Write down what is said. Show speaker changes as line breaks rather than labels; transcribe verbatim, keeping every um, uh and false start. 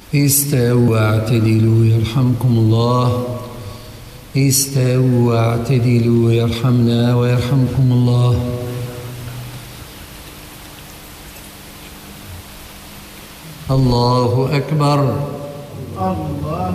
استووا واعتدلوا يرحمكم الله. استووا واعتدلوا يرحمنا ويرحمكم الله. الله أكبر. الله